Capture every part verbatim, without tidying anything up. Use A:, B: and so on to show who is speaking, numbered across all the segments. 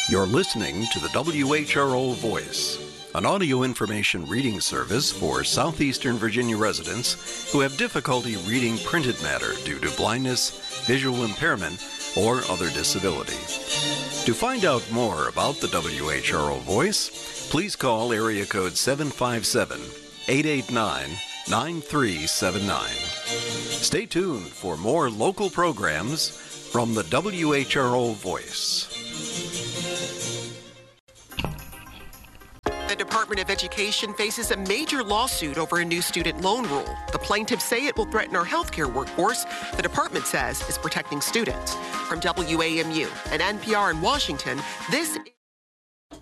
A: You're listening to the W H R O Voice, an audio information reading service for southeastern Virginia residents who have difficulty reading printed matter due to blindness, visual impairment, or other disability. To find out more about the W H R O Voice, please call area code seven five seven, eight eight nine, nine three seven nine. Stay tuned for more local programs from the W H R O Voice.
B: The Department of Education faces a major lawsuit over a new student loan rule. The plaintiffs say it will threaten our healthcare workforce. The department says is protecting students. From W A M U and N P R in Washington, this is...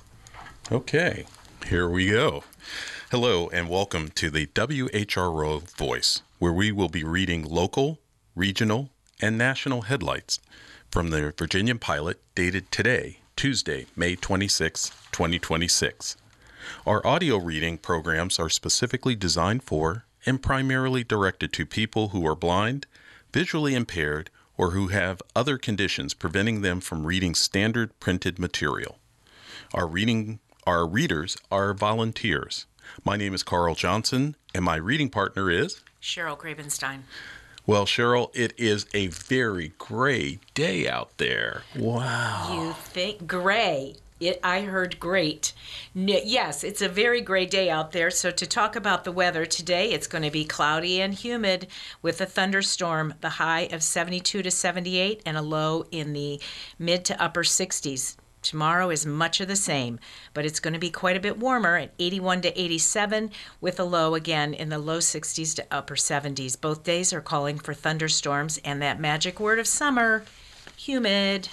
C: Okay, here we go. Hello and welcome to the W H R O Voice, where we will be reading local, regional, and national headlines from the Virginia Pilot dated today, Tuesday, May twenty-sixth, twenty twenty-six. Our audio reading programs are specifically designed for and primarily directed to people who are blind, visually impaired, or who have other conditions preventing them from reading standard printed material. Our reading, our readers are volunteers. My name is Carl Johnson, and my reading partner is
D: Cheryl Gravenstein.
C: Well, Cheryl, it is a very gray day out there. Wow.
D: You think gray? It, I heard great. N- yes, it's a very gray day out there. So to talk about the weather today, it's going to be cloudy and humid with a thunderstorm, the high of seventy-two to seventy-eight and a low in the mid to upper sixties. Tomorrow is much of the same, but it's going to be quite a bit warmer at eighty-one to eighty-seven with a low again in the low sixties to upper seventies. Both days are calling for thunderstorms and that magic word of summer, humid.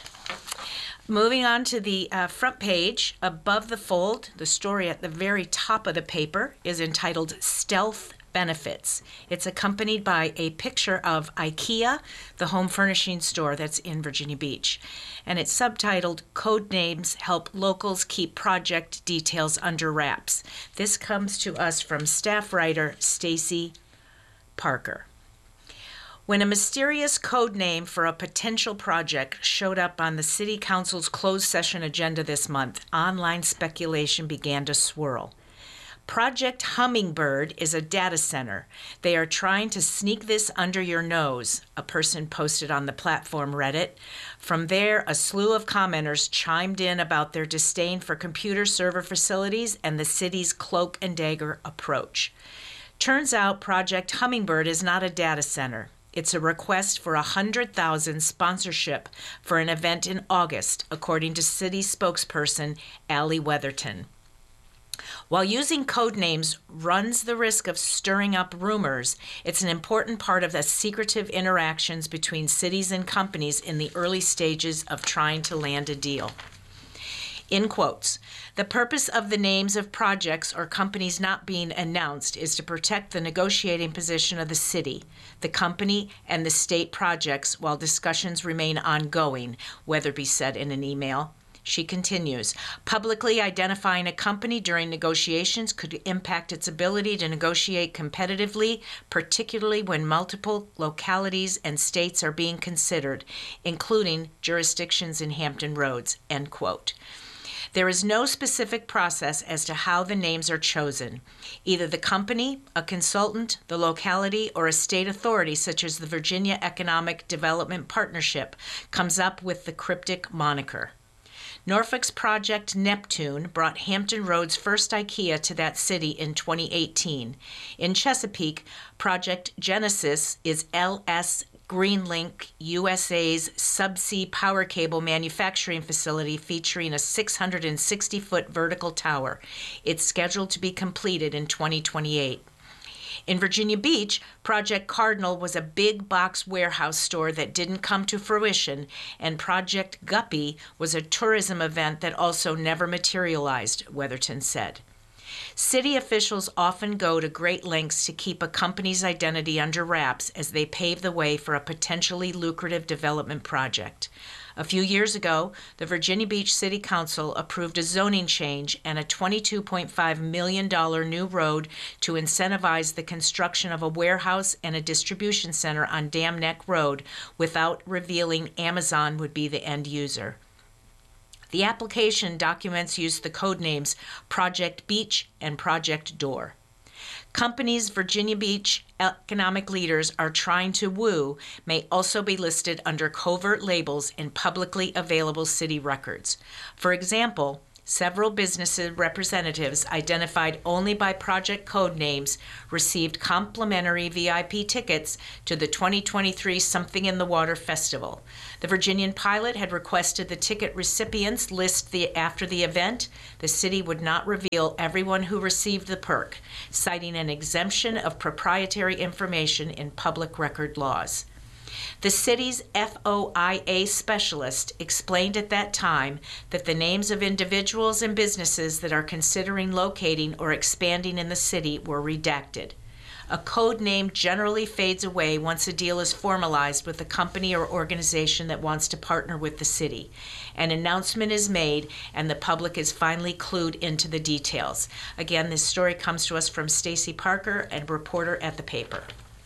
D: Moving on to the uh, front page, above the fold, the story at the very top of the paper is entitled Stealth Benefits. It's accompanied by a picture of IKEA, the home furnishing store that's in Virginia Beach. And it's subtitled, Code Names Help Locals Keep Project Details Under Wraps. This comes to us from staff writer Stacy Parker. When a mysterious code name for a potential project showed up on the City Council's closed session agenda this month, online speculation began to swirl. Project Hummingbird is a data center. They are trying to sneak this under your nose, a person posted on the platform Reddit. From there, a slew of commenters chimed in about their disdain for computer server facilities and the city's cloak and dagger approach. Turns out Project Hummingbird is not a data center. It's a request for one hundred thousand dollars sponsorship for an event in August, according to city spokesperson Allie Weatherton. While using code names runs the risk of stirring up rumors, it's an important part of the secretive interactions between cities and companies in the early stages of trying to land a deal. In quotes, the purpose of the names of projects or companies not being announced is to protect the negotiating position of the city, the company, and the state projects while discussions remain ongoing, Weatherby said in an email. She continues, publicly identifying a company during negotiations could impact its ability to negotiate competitively, particularly when multiple localities and states are being considered, including jurisdictions in Hampton Roads, end quote. There is no specific process as to how the names are chosen. Either the company, a consultant, the locality, or a state authority such as the Virginia Economic Development Partnership comes up with the cryptic moniker. Norfolk's Project Neptune brought Hampton Roads' first IKEA to that city in twenty eighteen. In Chesapeake, Project Genesis is L S Greenlink U S A's subsea power cable manufacturing facility featuring a six hundred sixty foot vertical tower. It's scheduled to be completed in twenty twenty-eight. In Virginia Beach, Project Cardinal was a big box warehouse store that didn't come to fruition, and Project Guppy was a tourism event that also never materialized, Weatherton said. City officials often go to great lengths to keep a company's identity under wraps as they pave the way for a potentially lucrative development project. A few years ago, the Virginia Beach City Council approved a zoning change and a twenty-two point five million dollars new road to incentivize the construction of a warehouse and a distribution center on Dam Neck Road without revealing Amazon would be the end user. The application documents used the code names Project Beach and Project Door. Companies Virginia Beach economic leaders are trying to woo may also be listed under covert labels in publicly available city records. For example, several business representatives identified only by project code names received complimentary V I P tickets to the twenty twenty-three Something in the Water Festival. The Virginian Pilot had requested the ticket recipients list the, after the event. The city would not reveal everyone who received the perk, citing an exemption of proprietary information in public record laws. The city's F O I A specialist explained at that time that the names of individuals and businesses that are considering locating or expanding in the city were redacted. A code name generally fades away once a deal is formalized with a company or organization that wants to partner with the city. An announcement is made and the public is finally clued into the details. Again, this story comes to us from Stacy Parker, a reporter at the paper.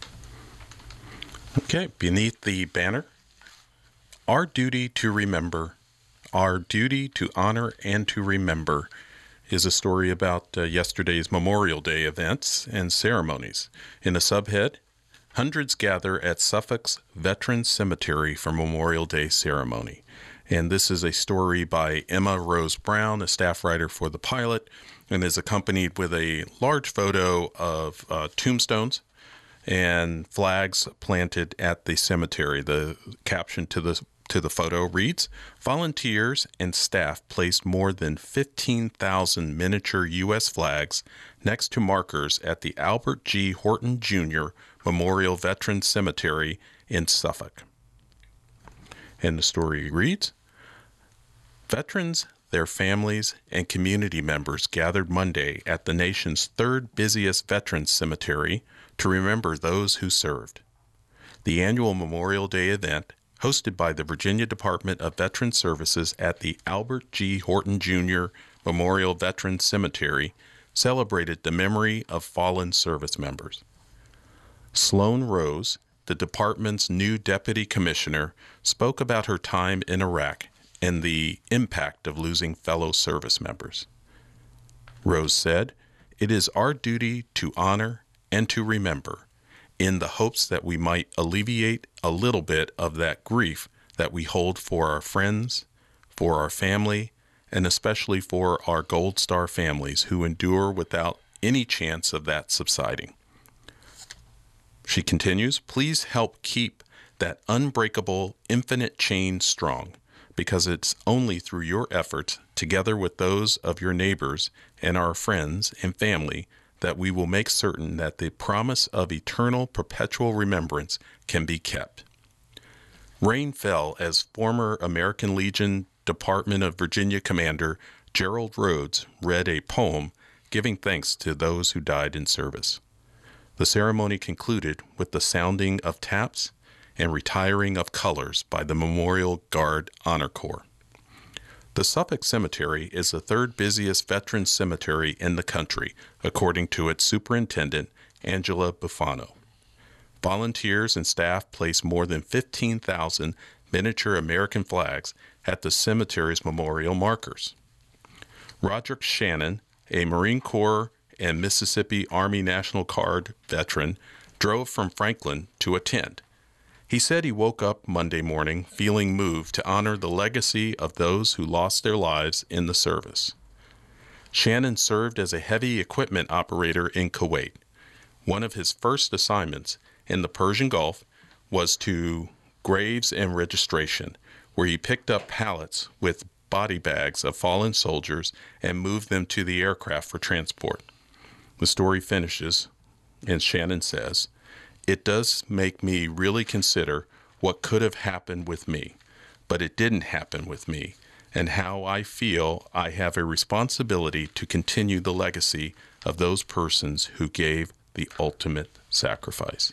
C: Okay, beneath the banner, Our Duty to Remember, Our Duty to Honor and to Remember is a story about uh, yesterday's Memorial Day events and ceremonies. In the subhead, hundreds gather at Suffolk's Veterans Cemetery for Memorial Day ceremony. And this is a story by Emma Rose Brown, a staff writer for The Pilot, and is accompanied with a large photo of uh, tombstones and flags planted at the cemetery. The caption to the to the photo reads, "Volunteers and staff placed more than fifteen thousand miniature U S flags next to markers at the Albert G. Horton Junior Memorial Veterans Cemetery in Suffolk." And the story reads, "Veterans, their families, and community members gathered Monday at the nation's third busiest veterans cemetery to remember those who served. The annual Memorial Day event, hosted by the Virginia Department of Veterans Services at the Albert G. Horton Junior Memorial Veterans Cemetery, celebrated the memory of fallen service members. Sloan Rose, the department's new deputy commissioner, spoke about her time in Iraq and the impact of losing fellow service members. Rose said, "It is our duty to honor and to remember, in the hopes that we might alleviate a little bit of that grief that we hold for our friends, for our family, and especially for our Gold Star families who endure without any chance of that subsiding." She continues, "Please help keep that unbreakable, infinite chain strong, because it's only through your efforts, together with those of your neighbors and our friends and family, that we will make certain that the promise of eternal, perpetual remembrance can be kept." Rain fell as former American Legion Department of Virginia Commander Gerald Rhodes read a poem giving thanks to those who died in service. The ceremony concluded with the sounding of taps and retiring of colors by the Memorial Guard Honor Corps. The Suffolk Cemetery is the third busiest veterans cemetery in the country, according to its superintendent, Angela Bufano. Volunteers and staff place more than fifteen thousand miniature American flags at the cemetery's memorial markers. Roderick Shannon, a Marine Corps and Mississippi Army National Guard veteran, drove from Franklin to attend. He said he woke up Monday morning feeling moved to honor the legacy of those who lost their lives in the service. Shannon served as a heavy equipment operator in Kuwait. One of his first assignments in the Persian Gulf was to graves and registration, where he picked up pallets with body bags of fallen soldiers and moved them to the aircraft for transport. The story finishes, and Shannon says, "It does make me really consider what could have happened with me, but it didn't happen with me, and how I feel I have a responsibility to continue the legacy of those persons who gave the ultimate sacrifice."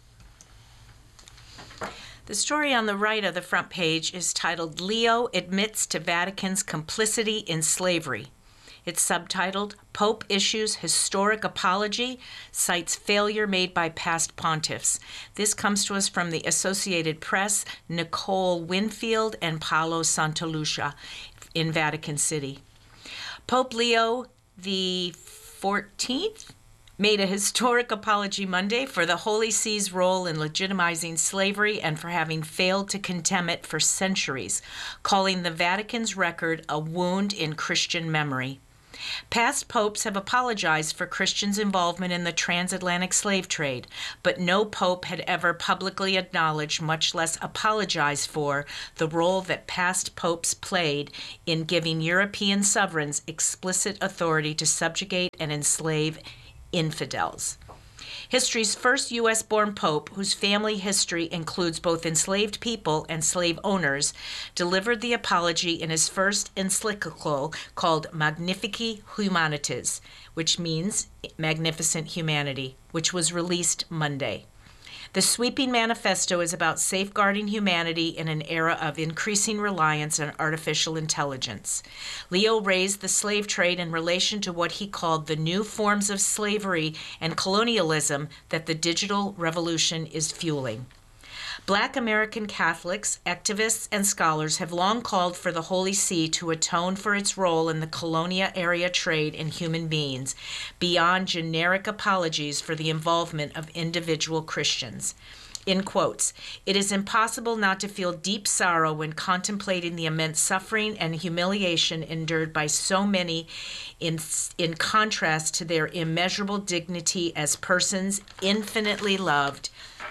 D: The story on the right of the front page is titled, "Leo Admits to Vatican's Complicity in Slavery." It's subtitled, Pope Issues Historic Apology, Cites Failure Made by Past Pontiffs. This comes to us from the Associated Press, Nicole Winfield and Paolo Santalucia in Vatican City. Pope Leo the fourteenth made a historic apology Monday for the Holy See's role in legitimizing slavery and for having failed to condemn it for centuries, calling the Vatican's record a wound in Christian memory. Past popes have apologized for Christians' involvement in the transatlantic slave trade, but no pope had ever publicly acknowledged, much less apologized for, the role that past popes played in giving European sovereigns explicit authority to subjugate and enslave infidels. History's first U S-born pope, whose family history includes both enslaved people and slave owners, delivered the apology in his first encyclical called Magnifici Humanitas, which means Magnificent Humanity, which was released Monday. The sweeping manifesto is about safeguarding humanity in an era of increasing reliance on artificial intelligence. Leo raised the slave trade in relation to what he called the new forms of slavery and colonialism that the digital revolution is fueling. Black American Catholics, activists, and scholars have long called for the Holy See to atone for its role in the Colonia area trade in human beings, beyond generic apologies for the involvement of individual Christians. In quotes, it is impossible not to feel deep sorrow when contemplating the immense suffering and humiliation endured by so many in, in contrast to their immeasurable dignity as persons infinitely loved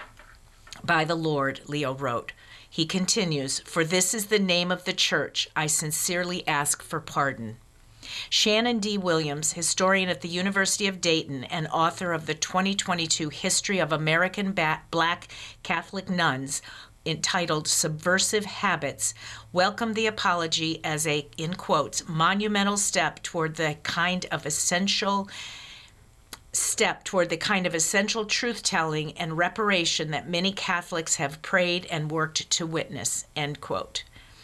D: by the Lord, Leo wrote. He continues, for this is the name of the church. I sincerely ask for pardon. Shannon D. Williams, historian at the University of Dayton and author of the twenty twenty-two History of American ba- Black Catholic Nuns, entitled Subversive Habits, welcomed the apology as a, in quotes, monumental step toward the kind of essential step toward the kind of essential truth-telling and reparation that many Catholics have prayed and worked to witness, end quote.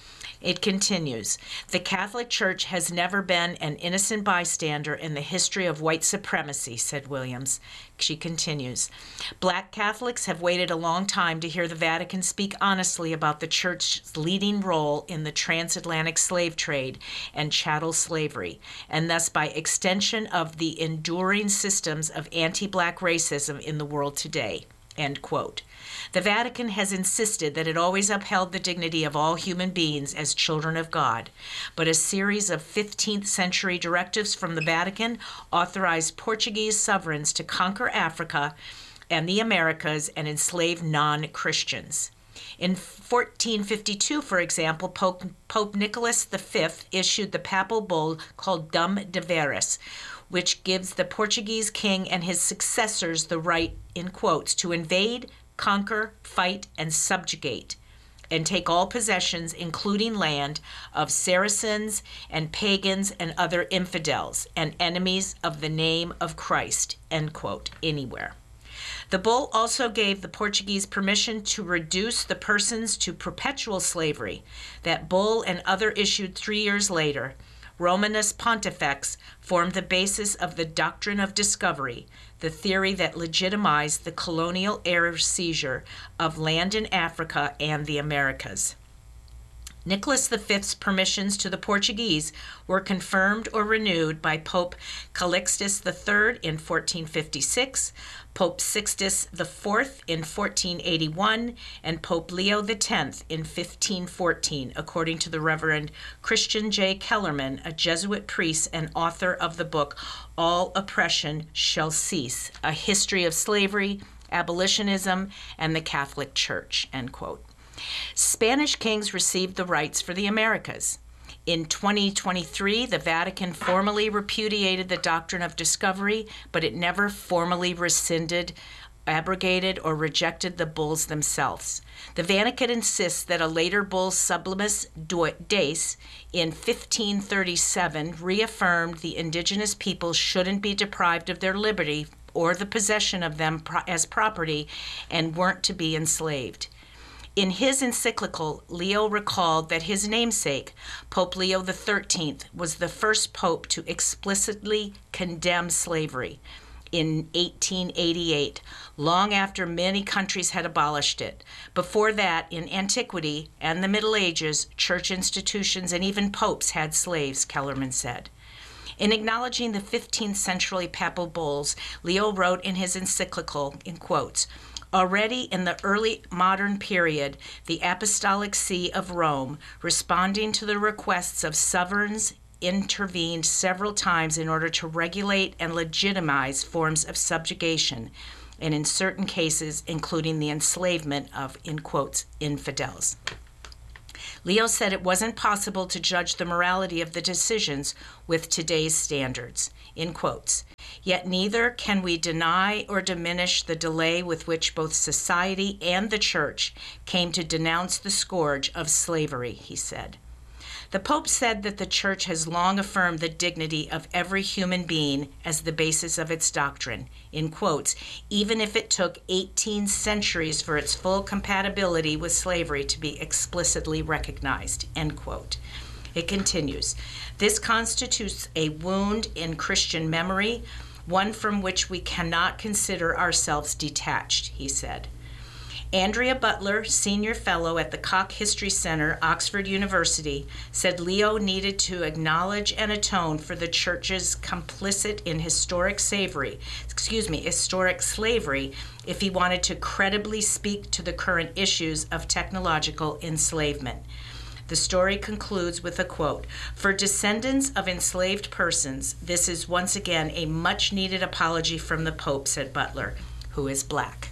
D: It continues, the Catholic Church has never been an innocent bystander in the history of white supremacy, said Williams. She continues, Black Catholics have waited a long time to hear the Vatican speak honestly about the Church's leading role in the transatlantic slave trade and chattel slavery, and thus by extension of the enduring systems of anti-Black racism in the world today, end quote. The Vatican has insisted that it always upheld the dignity of all human beings as children of God, but a series of fifteenth century directives from the Vatican authorized Portuguese sovereigns to conquer Africa and the Americas and enslave non-Christians. In fourteen fifty-two, for example, Pope, Pope Nicholas the Fifth issued the papal bull called Dum Deveris, which gives the Portuguese king and his successors the right, in quotes, to invade, conquer, fight, and subjugate, and take all possessions, including land, of Saracens and pagans and other infidels and enemies of the name of Christ, end quote, anywhere. The bull also gave the Portuguese permission to reduce the persons to perpetual slavery. That bull and other issued three years later, Romanus Pontifex, formed the basis of the doctrine of discovery, the theory that legitimized the colonial era seizure of land in Africa and the Americas. Nicholas the Fifth's permissions to the Portuguese were confirmed or renewed by Pope Calixtus the Third in fourteen fifty-six, Pope Sixtus the Fourth in fourteen eighty-one, and Pope Leo the Tenth in fifteen fourteen, according to the Reverend Christian J. Kellerman, a Jesuit priest and author of the book All Oppression Shall Cease, A History of Slavery, Abolitionism, and the Catholic Church, end quote. Spanish kings received the rights for the Americas. In twenty twenty-three, the Vatican formally repudiated the doctrine of discovery, but it never formally rescinded, abrogated, or rejected the bulls themselves. The Vatican insists that a later bull, Sublimis Deus, in fifteen thirty-seven, reaffirmed the indigenous peoples shouldn't be deprived of their liberty or the possession of them as property and weren't to be enslaved. In his encyclical, Leo recalled that his namesake, Pope Leo the thirteenth, was the first pope to explicitly condemn slavery in eighteen eighty-eight, long after many countries had abolished it. Before that, in antiquity and the Middle Ages, church institutions and even popes had slaves, Kellerman said. In acknowledging the fifteenth century papal bulls, Leo wrote in his encyclical, in quotes, "Already in the early modern period, the Apostolic See of Rome, responding to the requests of sovereigns, intervened several times in order to regulate and legitimize forms of subjugation, and in certain cases, including the enslavement of," in quotes, "infidels." Leo said it wasn't possible to judge the morality of the decisions with today's standards, in quotes. Yet neither can we deny or diminish the delay with which both society and the church came to denounce the scourge of slavery, he said. The Pope said that the Church has long affirmed the dignity of every human being as the basis of its doctrine, in quotes, even if it took eighteen centuries for its full compatibility with slavery to be explicitly recognized, end quote. It continues, "This constitutes a wound in Christian memory, one from which we cannot consider ourselves detached," he said. Andrea Butler, senior fellow at the Koch History Center, Oxford University, said Leo needed to acknowledge and atone for the church's complicit in historic slavery, excuse me, historic slavery, if he wanted to credibly speak to the current issues of technological enslavement. The story concludes with a quote, "For descendants of enslaved persons, this is once again a much-needed apology from the Pope," said Butler, who is black.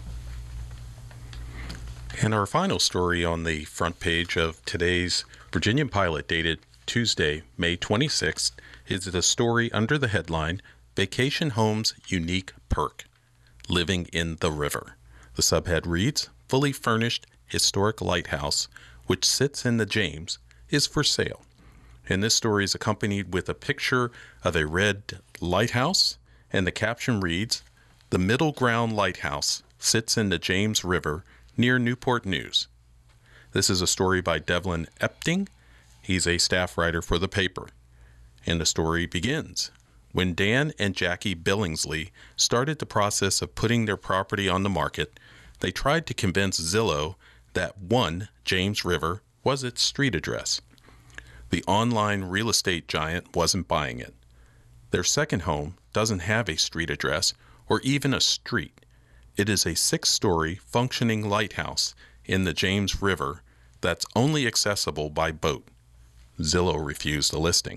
C: And our final story on the front page of today's Virginian Pilot, dated Tuesday, May twenty-sixth, is the story under the headline, "Vacation Home's Unique Perk, Living in the River." The subhead reads, "Fully furnished historic lighthouse, which sits in the James, is for sale." And this story is accompanied with a picture of a red lighthouse, and the caption reads, "The Middle Ground Lighthouse sits in the James River near Newport News." This is a story by Devlin Epting. He's a staff writer for the paper. And the story begins. When Dan and Jackie Billingsley started the process of putting their property on the market, they tried to convince Zillow that one James River was its street address. The online real estate giant wasn't buying it. Their second home doesn't have a street address or even a street. It is a six-story functioning lighthouse in the James River that's only accessible by boat. Zillow refused the listing.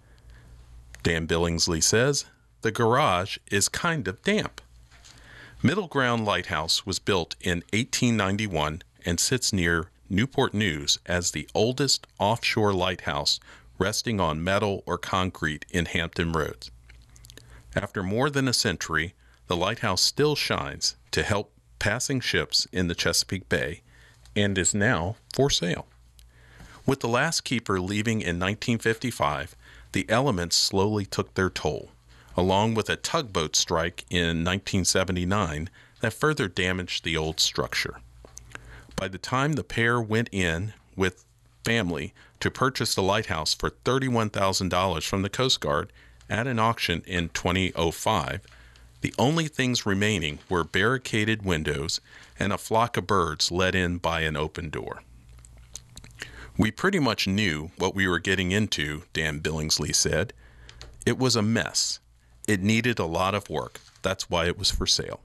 C: Dan Billingsley says, "The garage is kind of damp." Middle Ground Lighthouse was built in eighteen ninety-one and sits near Newport News as the oldest offshore lighthouse resting on metal or concrete in Hampton Roads. After more than a century, the lighthouse still shines to help passing ships in the Chesapeake Bay and is now for sale. With the last keeper leaving in nineteen fifty-five, the elements slowly took their toll, along with a tugboat strike in nineteen seventy-nine that further damaged the old structure. By the time the pair went in with family to purchase the lighthouse for thirty-one thousand dollars from the Coast Guard at an auction in two thousand five, the only things remaining were barricaded windows and a flock of birds let in by an open door. "We pretty much knew what we were getting into," Dan Billingsley said. "It was a mess. It needed a lot of work. That's why it was for sale."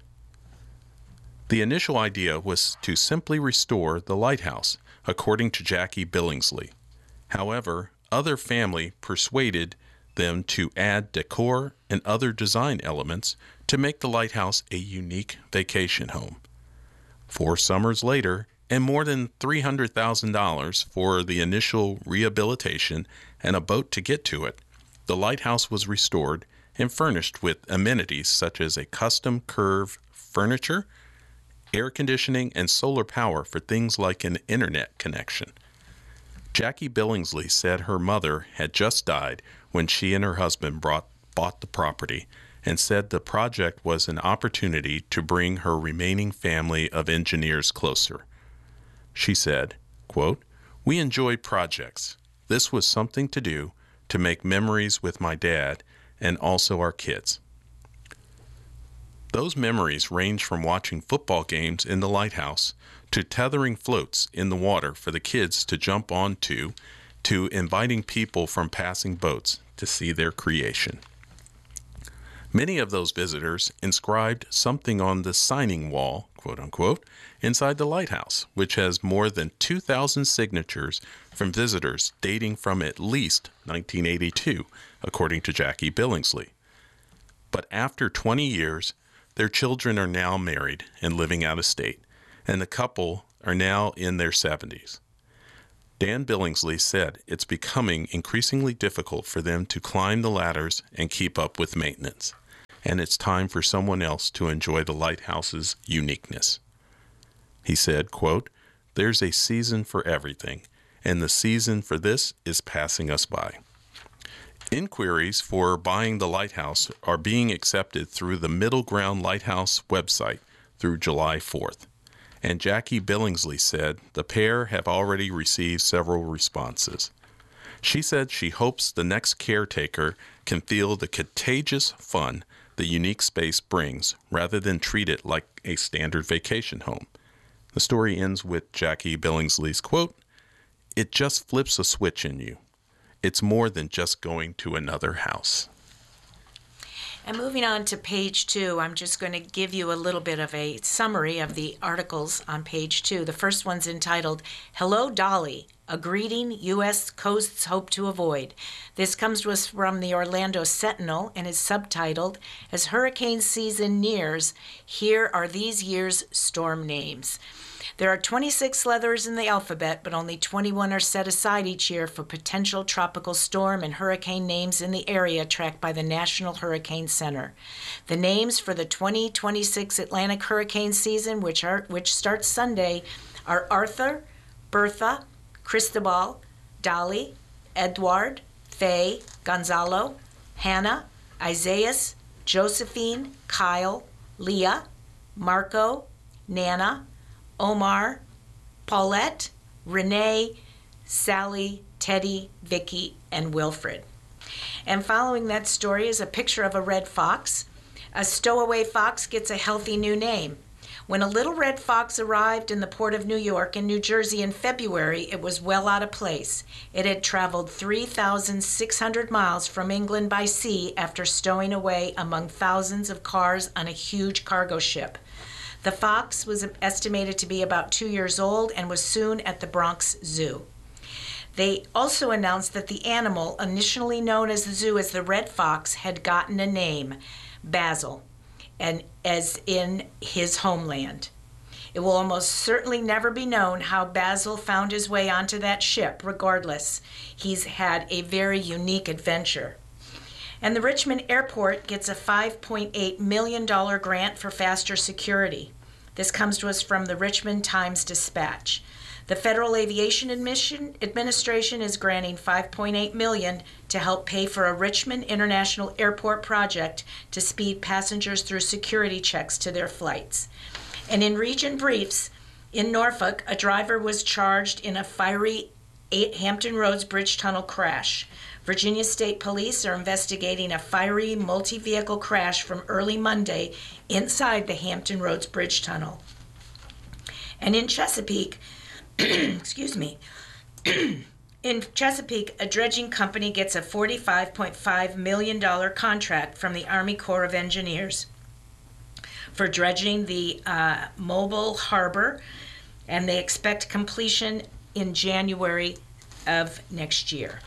C: The initial idea was to simply restore the lighthouse, according to Jackie Billingsley. However, other family persuaded them to add decor and other design elements to make the lighthouse a unique vacation home. Four summers later, and more than three hundred thousand dollars for the initial rehabilitation and a boat to get to it, the lighthouse was restored and furnished with amenities such as a custom curve furniture, air conditioning, and solar power for things like an internet connection. Jackie Billingsley said her mother had just died when she and her husband brought, bought the property, and said the project was an opportunity to bring her remaining family of engineers closer. She said, quote, "We enjoyed projects. This was something to do to make memories with my dad and also our kids." Those memories range from watching football games in the lighthouse to tethering floats in the water for the kids to jump onto, to inviting people from passing boats to see their creation. Many of those visitors inscribed something on the signing wall, quote unquote, inside the lighthouse, which has more than two thousand signatures from visitors dating from at least nineteen eighty-two, according to Jackie Billingsley. But after twenty years, their children are now married and living out of state, and the couple are now in their seventies. Dan Billingsley said it's becoming increasingly difficult for them to climb the ladders and keep up with maintenance, and it's time for someone else to enjoy the lighthouse's uniqueness. He said, quote, "There's a season for everything, and the season for this is passing us by." Inquiries for buying the lighthouse are being accepted through the Middle Ground Lighthouse website through July fourth. And Jackie Billingsley said the pair have already received several responses. She said she hopes the next caretaker can feel the contagious fun the unique space brings rather than treat it like a standard vacation home. The story ends with Jackie Billingsley's quote, "It just flips a switch in you. It's more than just going to another house."
D: And moving on to page two, I'm just going to give you a little bit of a summary of the articles on page two. The first one's entitled, "Hello, Dolly, a greeting U S coasts hope to avoid." This comes to us from the Orlando Sentinel and is subtitled, "As hurricane season nears, here are these year's storm names." There are twenty-six letters in the alphabet, but only twenty-one are set aside each year for potential tropical storm and hurricane names in the area tracked by the National Hurricane Center. The names for the twenty twenty-six Atlantic hurricane season, which are which starts Sunday, are Arthur, Bertha, Cristobal, Dolly, Edward, Faye, Gonzalo, Hannah, Isaias, Josephine, Kyle, Leah, Marco, Nana, Omar, Paulette, Renee, Sally, Teddy, Vicky, and Wilfred. And following that story is a picture of a red fox. A stowaway fox gets a healthy new name. When a little red fox arrived in the port of New York and New Jersey in February, it was well out of place. It had traveled three thousand six hundred miles from England by sea after stowing away among thousands of cars on a huge cargo ship. The fox was estimated to be about two years old and was soon at the Bronx Zoo. They also announced that the animal, initially known as the zoo as the red fox, had gotten a name, Basil, and as in his homeland. It will almost certainly never be known how Basil found his way onto that ship. Regardless, he's had a very unique adventure. And the Richmond Airport gets a five point eight million dollars grant for faster security. This comes to us from the Richmond Times-Dispatch. The Federal Aviation Administration is granting five point eight million dollars to help pay for a Richmond International Airport project to speed passengers through security checks to their flights. And in Region Briefs, in Norfolk, a driver was charged in a fiery Hampton Roads Bridge Tunnel crash. Virginia State Police are investigating a fiery multi-vehicle crash from early Monday inside the Hampton Roads Bridge Tunnel. And in Chesapeake, excuse me, in Chesapeake, a dredging company gets a forty-five point five million dollars contract from the Army Corps of Engineers for dredging the uh, Mobile Harbor, and they expect completion in January of next year.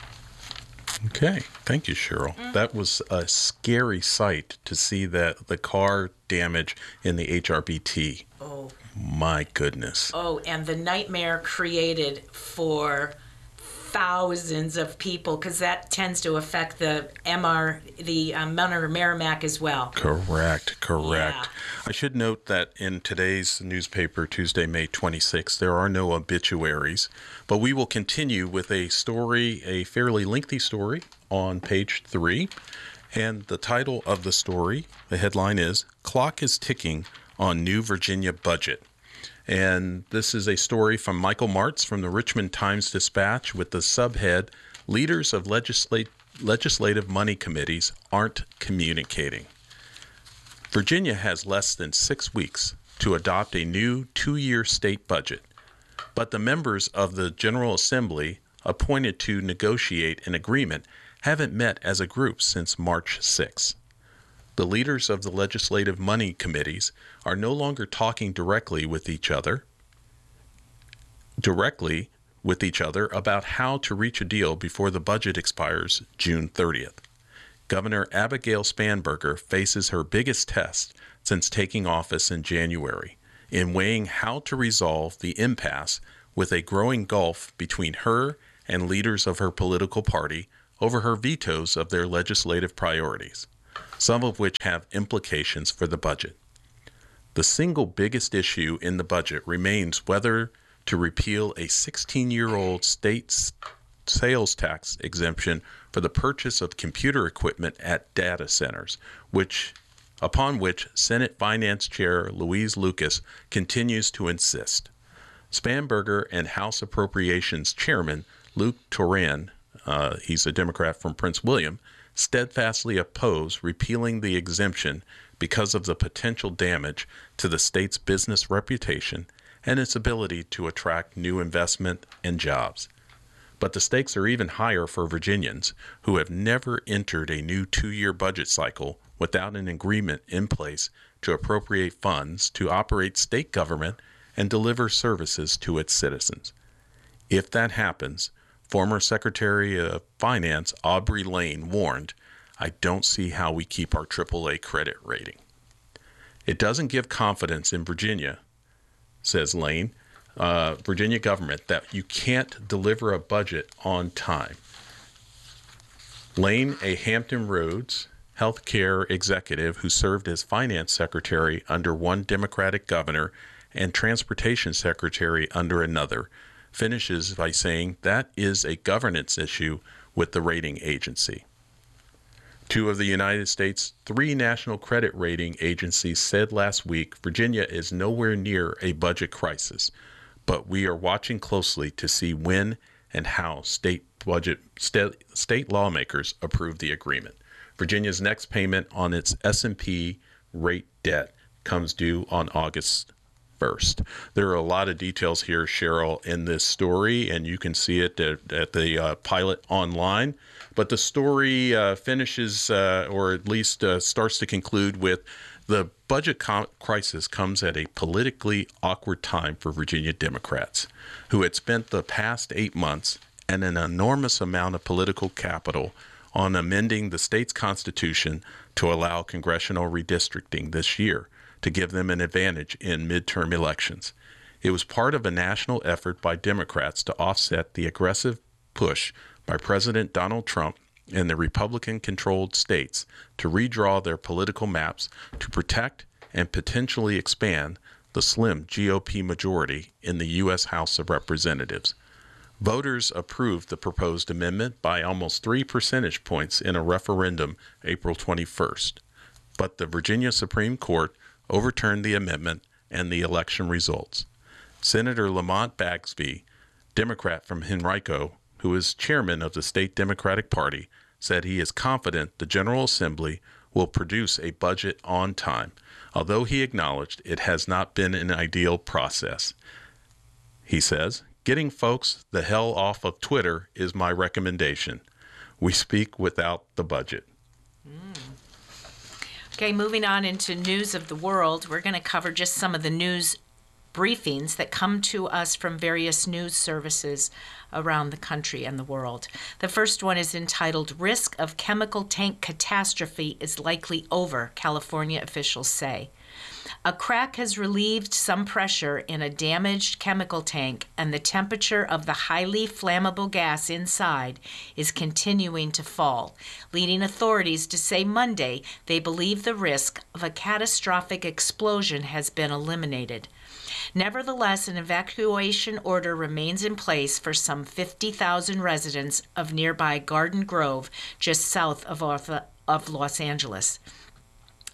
C: Okay, thank you, Cheryl. Mm-hmm. That was a scary sight to see that the car damage in the H R B T.
D: Oh.
C: My goodness.
D: Oh, and the nightmare created for thousands of people, because that tends to affect the M R, the um, Menor Merrimack as well.
C: Correct, correct.
D: Yeah.
C: I should note that in today's newspaper, Tuesday, May twenty-sixth, there are no obituaries, but we will continue with a story, a fairly lengthy story on page three. And the title of the story, the headline is, "Clock is Ticking on New Virginia Budget." And this is a story from Michael Martz from the Richmond Times-Dispatch with the subhead, Leaders of Legislate, Legislative Money Committees Aren't Communicating. Virginia has less than six weeks to adopt a new two-year state budget, but the members of the General Assembly appointed to negotiate an agreement haven't met as a group since March sixth. The leaders of the legislative money committees are no longer talking directly with each other, directly with each other about how to reach a deal before the budget expires June thirtieth. Governor Abigail Spanberger faces her biggest test since taking office in January in weighing how to resolve the impasse with a growing gulf between her and leaders of her political party over her vetoes of their legislative priorities, some of which have implications for the budget. The single biggest issue in the budget remains whether to repeal a sixteen-year-old state sales tax exemption for the purchase of computer equipment at data centers, which, upon which Senate Finance Chair Louise Lucas continues to insist. Spanberger and House Appropriations Chairman Luke Toran, uh, he's a Democrat from Prince William, steadfastly oppose repealing the exemption because of the potential damage to the state's business reputation and its ability to attract new investment and jobs. But the stakes are even higher for Virginians who have never entered a new two-year budget cycle without an agreement in place to appropriate funds to operate state government and deliver services to its citizens. If that happens, former Secretary of Finance Aubrey Lane warned, "I don't see how we keep our triple A credit rating." It doesn't give confidence in Virginia, says Lane, uh, Virginia government, that you can't deliver a budget on time. Lane, a Hampton Roads healthcare executive who served as finance secretary under one Democratic governor and transportation secretary under another, finishes by saying that is a governance issue with the rating agency. Two of the United States' three national credit rating agencies said last week Virginia is nowhere near a budget crisis, but we are watching closely to see when and how state budget st- state lawmakers approve the agreement. Virginia's next payment on its S and P rate debt comes due on August first. There are a lot of details here, Cheryl, in this story, and you can see it at, at the uh, Pilot online. But the story uh, finishes, uh, or at least uh, starts to conclude with, the budget com- crisis comes at a politically awkward time for Virginia Democrats, who had spent the past eight months and an enormous amount of political capital on amending the state's constitution to allow congressional redistricting this year to give them an advantage in midterm elections. It was part of a national effort by Democrats to offset the aggressive push by President Donald Trump and the Republican-controlled states to redraw their political maps to protect and potentially expand the slim G O P majority in the U S House of Representatives. Voters approved the proposed amendment by almost three percentage points in a referendum April twenty-first. But the Virginia Supreme Court overturned the amendment and the election results. Senator Lamont Bagsby, Democrat from Henrico, who is chairman of the state Democratic Party, said he is confident the General Assembly will produce a budget on time, although he acknowledged it has not been an ideal process. He says, "Getting folks the hell off of Twitter is my recommendation. We speak without the budget."
D: Mm. Okay, moving on into news of the world, we're going to cover just some of the news briefings that come to us from various news services around the country and the world. The first one is entitled, "Risk of Chemical Tank Catastrophe is Likely Over," California officials say. A crack has relieved some pressure in a damaged chemical tank, and the temperature of the highly flammable gas inside is continuing to fall, leading authorities to say Monday they believe the risk of a catastrophic explosion has been eliminated. Nevertheless, an evacuation order remains in place for some fifty thousand residents of nearby Garden Grove, just south of, of Los Angeles.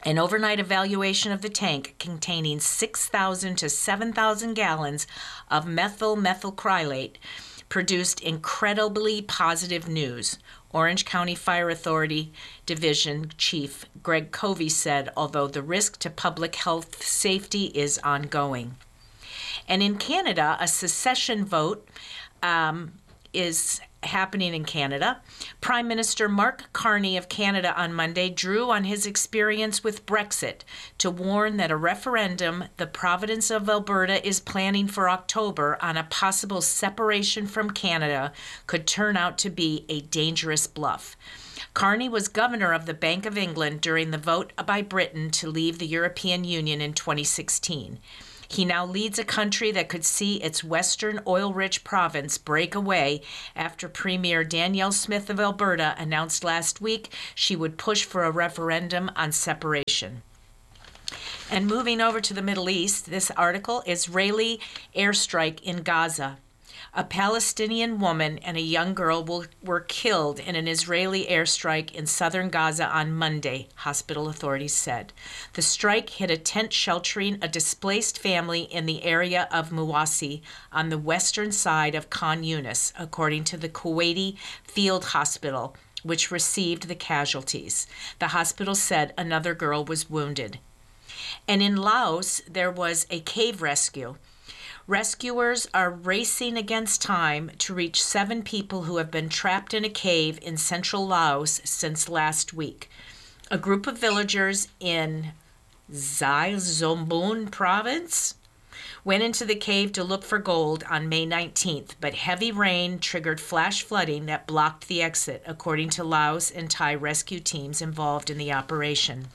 D: An overnight evaluation of the tank containing six thousand to seven thousand gallons of methyl methylcrylate produced incredibly positive news. Orange County Fire Authority Division Chief Greg Covey said, although the risk to public health safety is ongoing. And in Canada, a secession vote um, is happening in Canada. Prime Minister Mark Carney of Canada on Monday drew on his experience with Brexit to warn that a referendum the province of Alberta is planning for October on a possible separation from Canada could turn out to be a dangerous bluff. Carney was governor of the Bank of England during the vote by Britain to leave the European Union in twenty sixteen. He now leads a country that could see its western oil-rich province break away after Premier Danielle Smith of Alberta announced last week she would push for a referendum on separation. And moving over to the Middle East, this article, Israeli airstrike in Gaza. A Palestinian woman and a young girl will, were killed in an Israeli airstrike in southern Gaza on Monday, hospital authorities said. The strike hit a tent sheltering a displaced family in the area of Muwasi on the western side of Khan Yunis, according to the Kuwaiti Field Hospital, which received the casualties. The hospital said another girl was wounded. And in Laos, there was a cave rescue. Rescuers are racing against time to reach seven people who have been trapped in a cave in central Laos since last week. A group of villagers in Zai Zombun province went into the cave to look for gold on May nineteenth, but heavy rain triggered flash flooding that blocked the exit, according to Laos and Thai rescue teams involved in the operation.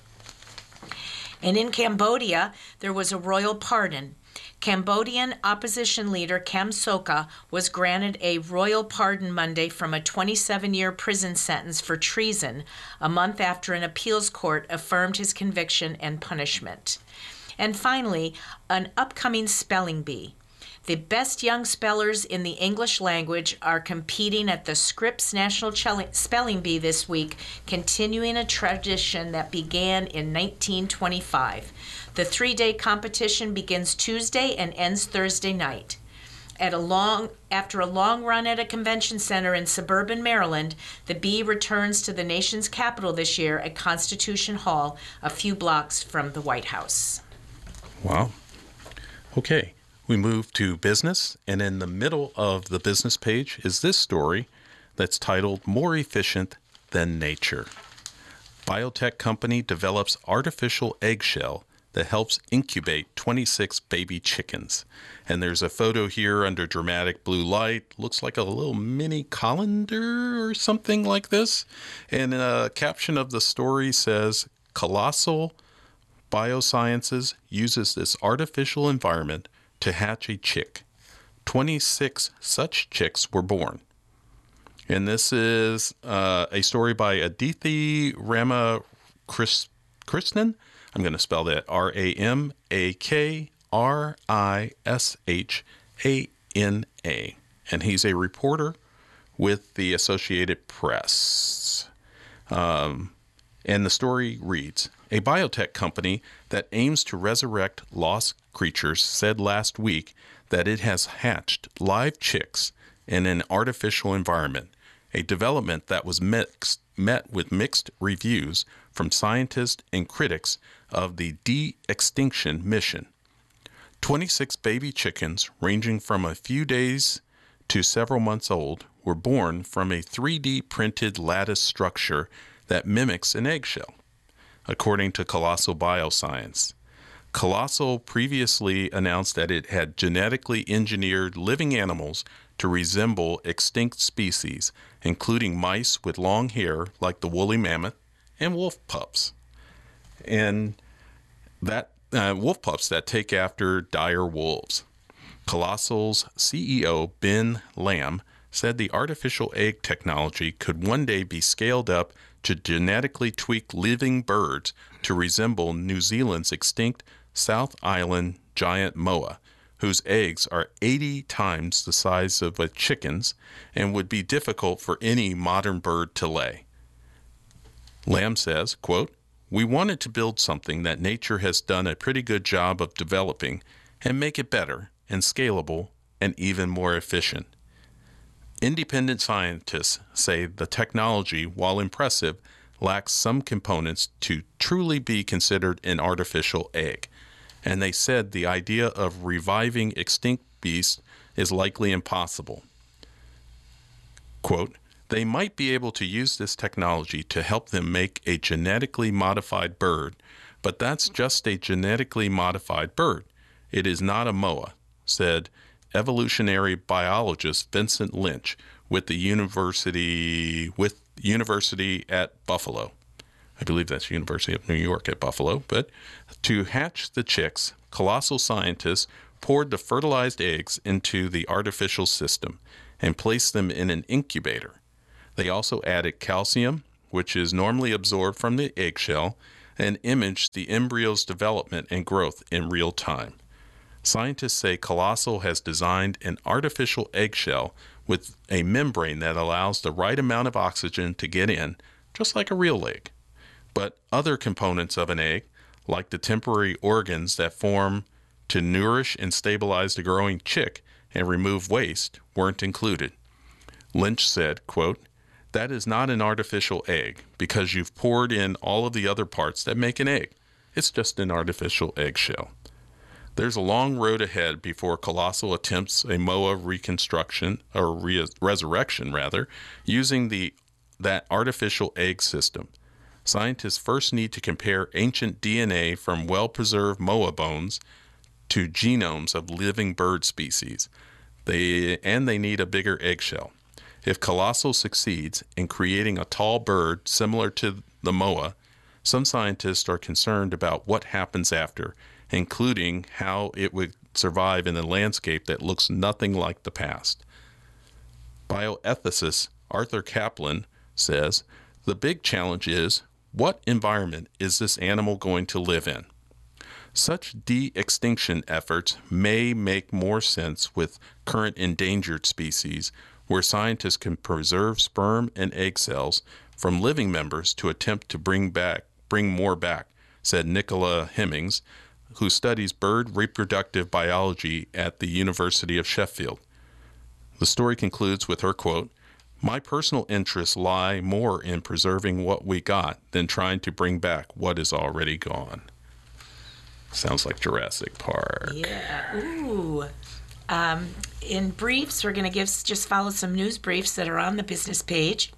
D: And in Cambodia, there was a royal pardon. Cambodian opposition leader Kem Sokha was granted a royal pardon Monday from a twenty-seven-year prison sentence for treason, a month after an appeals court affirmed his conviction and punishment. And finally, an upcoming spelling bee. The best young spellers in the English language are competing at the Scripps National Spelling Bee this week, continuing a tradition that began in nineteen twenty-five. The three-day competition begins Tuesday and ends Thursday night. At a long, after a long run at a convention center in suburban Maryland, the bee returns to the nation's capital this year at Constitution Hall, a few blocks from the White House.
C: Wow. Okay. We move to business, and in the middle of the business page is this story that's titled More Efficient Than Nature. Biotech company develops artificial eggshell that helps incubate twenty-six baby chickens. And there's a photo here under dramatic blue light. Looks like a little mini colander or something like this. And a caption of the story says, Colossal Biosciences uses this artificial environment to hatch a chick. twenty-six such chicks were born. And this is uh, a story by Aditi Ramakrishnan. I'm going to spell that R A M A K R I S H A N A. And he's a reporter with the Associated Press. Um, and the story reads, a biotech company that aims to resurrect lost creatures said last week that it has hatched live chicks in an artificial environment, a development that was mixed, met with mixed reviews from scientists and critics of the de-extinction mission. twenty-six baby chickens, ranging from a few days to several months old, were born from a three D printed lattice structure that mimics an eggshell, according to Colossal Bioscience. Colossal previously announced that it had genetically engineered living animals to resemble extinct species, including mice with long hair like the woolly mammoth and wolf pups. And that uh, wolf pups that take after dire wolves. Colossal's C E O, Ben Lamb, said the artificial egg technology could one day be scaled up to genetically tweak living birds to resemble New Zealand's extinct South Island giant moa, whose eggs are eighty times the size of a chicken's and would be difficult for any modern bird to lay. Lamb says, quote, we wanted to build something that nature has done a pretty good job of developing and make it better and scalable and even more efficient. Independent scientists say the technology, while impressive, lacks some components to truly be considered an artificial egg, and they said the idea of reviving extinct beasts is likely impossible. Quote, they might be able to use this technology to help them make a genetically modified bird, but that's just a genetically modified bird. It is not a M O A, said evolutionary biologist Vincent Lynch with the University with University at Buffalo. I believe that's University of New York at Buffalo. But to hatch the chicks, colossal scientists poured the fertilized eggs into the artificial system and placed them in an incubator. They also added calcium, which is normally absorbed from the eggshell, and imaged the embryo's development and growth in real time. Scientists say Colossal has designed an artificial eggshell with a membrane that allows the right amount of oxygen to get in, just like a real egg. But other components of an egg, like the temporary organs that form to nourish and stabilize the growing chick and remove waste, weren't included. Lynch said, quote, that is not an artificial egg because you've poured in all of the other parts that make an egg. It's just an artificial eggshell. There's a long road ahead before Colossal attempts a M O A reconstruction, or re- resurrection rather, using the that artificial egg system. Scientists first need to compare ancient D N A from well-preserved M O A bones to genomes of living bird species. They and they need a bigger eggshell. If Colossal succeeds in creating a tall bird similar to the M O A, some scientists are concerned about what happens after, including how it would survive in a landscape that looks nothing like the past. Bioethicist Arthur Kaplan says, the big challenge is, what environment is this animal going to live in? Such de-extinction efforts may make more sense with current endangered species, where scientists can preserve sperm and egg cells from living members to attempt to bring back, bring more back, said Nicola Hemmings, who studies bird reproductive biology at the University of Sheffield. The story concludes with her quote, my personal interests lie more in preserving what we got than trying to bring back what is already gone. Sounds like Jurassic Park.
D: Yeah. Ooh. Um, in briefs, we're going to give just follow some news briefs that are on the business page.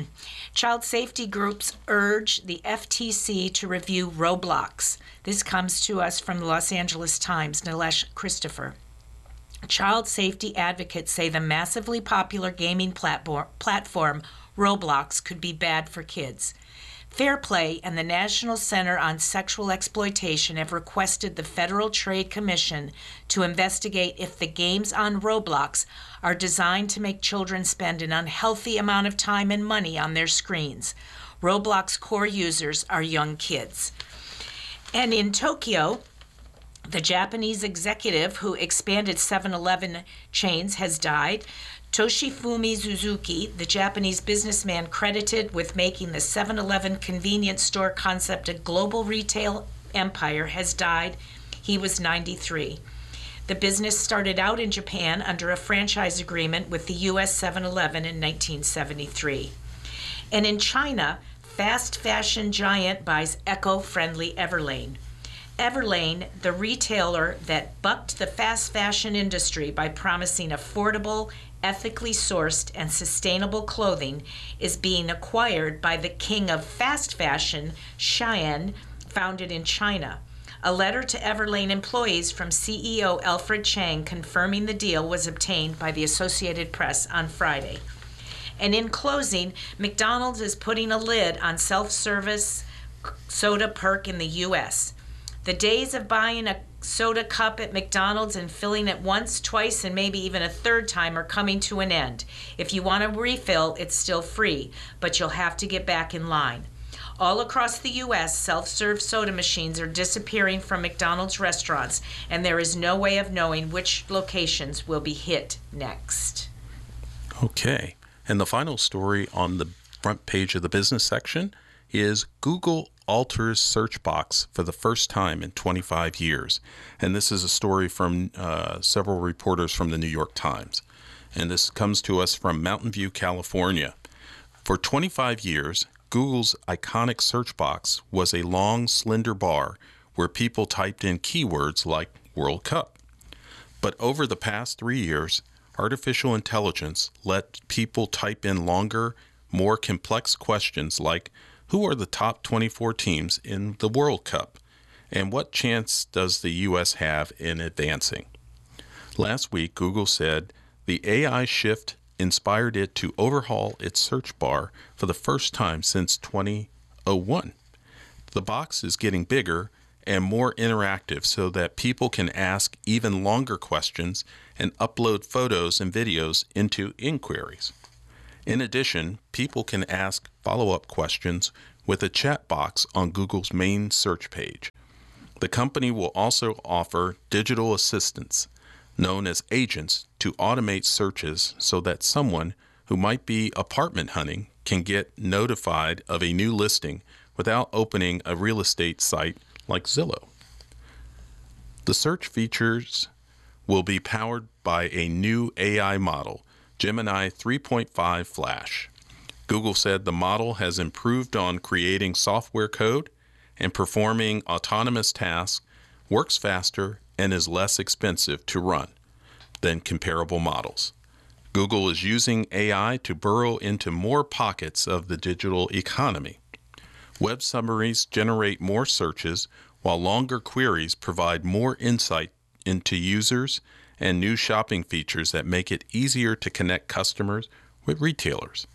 D: Child safety groups urge the F T C to review Roblox. This comes to us from the Los Angeles Times, Nilesh Christopher. Child safety advocates say the massively popular gaming platform, platform Roblox could be bad for kids. Fair Play and the National Center on Sexual Exploitation have requested the Federal Trade Commission to investigate if the games on Roblox are designed to make children spend an unhealthy amount of time and money on their screens. Roblox core users are young kids. And in Tokyo, the Japanese executive who expanded seven eleven chains has died. Toshifumi Suzuki, the Japanese businessman credited with making the seven eleven convenience store concept a global retail empire, has died. He was ninety-three. The business started out in Japan under a franchise agreement with the U S seven eleven in nineteen seventy-three. And in China, fast fashion giant buys eco-friendly Everlane. Everlane, the retailer that bucked the fast fashion industry by promising affordable, ethically sourced, and sustainable clothing, is being acquired by the king of fast fashion, Shein, founded in China. A letter to Everlane employees from C E O Alfred Chang confirming the deal was obtained by the Associated Press on Friday. And in closing, McDonald's is putting a lid on self-service soda perk in the U S The days of buying a soda cup at McDonald's and filling it once, twice, and maybe even a third time are coming to an end. If you want a refill, it's still free, but you'll have to get back in line. All across the U S, self-serve soda machines are disappearing from McDonald's restaurants, and there is no way of knowing which locations will be hit next.
C: Okay, and the final story on the front page of the business section is Google alters search box for the first time in twenty-five years. And this is a story from uh, several reporters from the New York Times. And this comes to us from Mountain View, California. For twenty-five years, Google's iconic search box was a long, slender bar where people typed in keywords like World Cup. But over the past three years, artificial intelligence let people type in longer, more complex questions like, who are the top twenty-four teams in the World Cup? And what chance does the U S have in advancing? Last week, Google said the A I shift inspired it to overhaul its search bar for the first time since two thousand one. The box is getting bigger and more interactive so that people can ask even longer questions and upload photos and videos into inquiries. In addition, people can ask follow-up questions with a chat box on Google's main search page. The company will also offer digital assistants, known as agents, to automate searches so that someone who might be apartment hunting can get notified of a new listing without opening a real estate site like Zillow. The search features will be powered by a new A I model, Gemini three point five Flash. Google said the model has improved on creating software code and performing autonomous tasks, works faster, and is less expensive to run than comparable models. Google is using A I to burrow into more pockets of the digital economy. Web summaries generate more searches, while longer queries provide more insight into users and new shopping features that make it easier to connect customers with retailers.